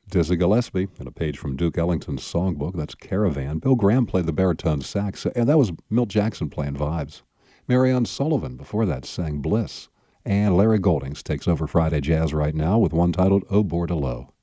Dizzy Gillespie, and a page from Duke Ellington's songbook, that's Caravan. Bill Graham played the baritone sax, and that was Milt Jackson playing Vibes. Marianne Sullivan, before that, sang Bliss. And Larry Goldings takes over Friday Jazz right now with one titled "O Bordello."